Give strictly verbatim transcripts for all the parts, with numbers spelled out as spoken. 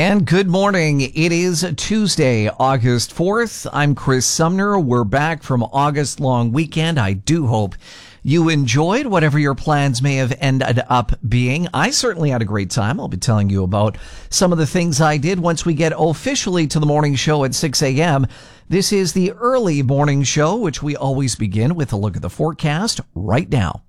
And good morning. It is Tuesday, August fourth. I'm Chris Sumner. We're back from August long weekend. I do hope you enjoyed whatever your plans may have ended up being. I certainly had a great time. I'll be telling you about some of the things I did once we get officially to the morning show at six a.m. This is the early morning show, which we always begin with a look at the forecast right now.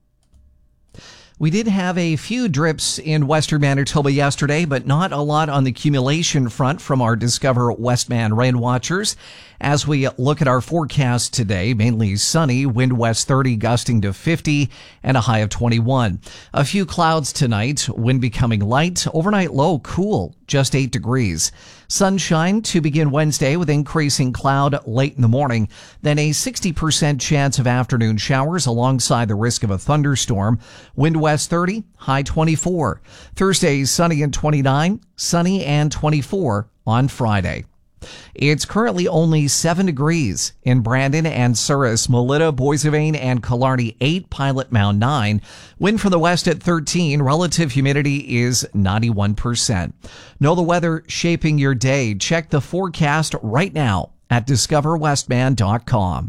We did have a few drips in western Manitoba yesterday, but not a lot on the accumulation front from our Discover Westman rain watchers. As we look at our forecast today, mainly sunny, wind west thirty, gusting to fifty, and a high of twenty-one. A few clouds tonight, wind becoming light, overnight low cool, just eight degrees. Sunshine to begin Wednesday with increasing cloud late in the morning, then a sixty percent chance of afternoon showers alongside the risk of a thunderstorm. Wind west thirty, high twenty-four. Thursday, sunny and twenty-nine, sunny and twenty-four on Friday. It's currently only seven degrees in Brandon and Souris, Melita, Boissevain, and Killarney eight, Pilot Mound nine. Wind from the west at thirteen. Relative humidity is ninety-one percent. Know the weather shaping your day. Check the forecast right now at discover westman dot com.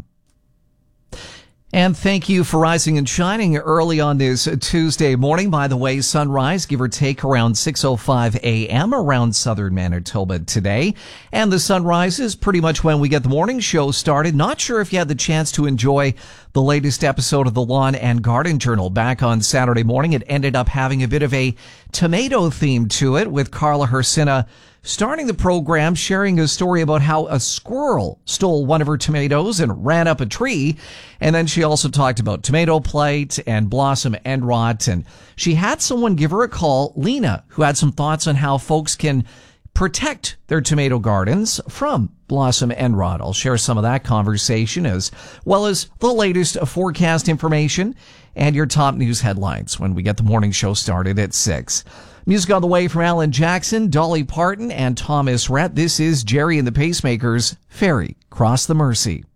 And thank you for rising and shining early on this Tuesday morning. By the way, sunrise, give or take, around six oh five a.m. around southern Manitoba today. And the sunrise is pretty much when we get the morning show started. Not sure if you had the chance to enjoy the latest episode of the Lawn and Garden Journal back on Saturday morning. It ended up having a bit of a tomato theme to it, with Carla Hersina starting the program, sharing a story about how a squirrel stole one of her tomatoes and ran up a tree. And then she also talked about tomato blight and blossom end rot. And she had someone give her a call, Lena, who had some thoughts on how folks can protect their tomato gardens from blossom end rot. I'll share some of that conversation as well as the latest forecast information and your top news headlines when we get the morning show started at six. Music on the way from Alan Jackson, Dolly Parton, and Thomas Rhett. This is Jerry and the Pacemakers, Ferry Cross the Mersey.